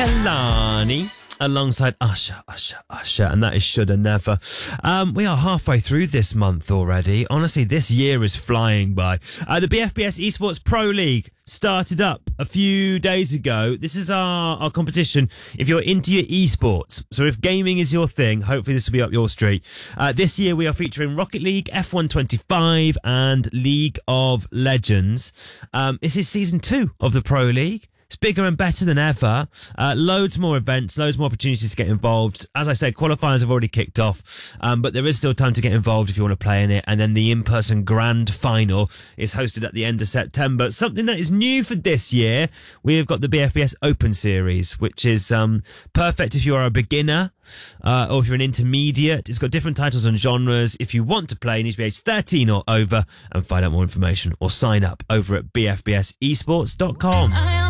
Kehlani alongside Usher, and that is Shoulda Never. We are halfway through this month already. Honestly, this year is flying by. The BFBS Esports Pro League started up a few days ago. This is our competition if you're into your esports. So if gaming is your thing, hopefully this will be up your street. This year we are featuring Rocket League, F1 25 and League of Legends. This is season 2 of the Pro League. It's bigger and better than ever. Loads more events, loads more opportunities to get involved. As I said, qualifiers have already kicked off, but there is still time to get involved if you want to play in it. And then the in-person grand final is hosted at the end of September. Something that is new for this year, we have got the BFBS Open Series, which is perfect if you are a beginner or if you're an intermediate. It's got different titles and genres. If you want to play, you need to be age 13 or over, and find out more information or sign up over at bfbsesports.com.